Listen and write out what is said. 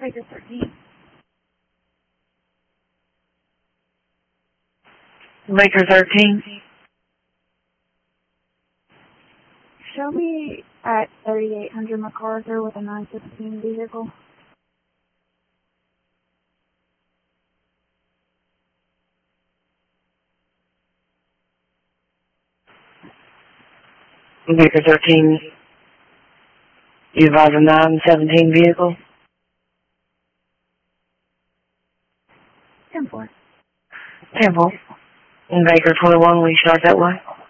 Baker 13. Baker 13. Show me at 3800 MacArthur with a 915 vehicle. Baker 13. You advise a 917 vehicle? 10-4. 10-4. Baker 21, will you start that way?